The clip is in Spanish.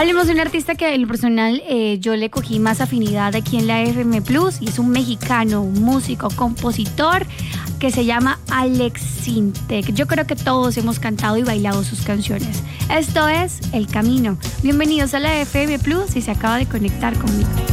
Hablemos de un artista que en lo personal yo le cogí más afinidad aquí en la FM Plus y es un mexicano, un músico, compositor que se llama Alex Sintek. Yo creo que todos hemos cantado y bailado sus canciones. Esto es El Camino. Bienvenidos a la FM Plus si se acaba de conectar conmigo.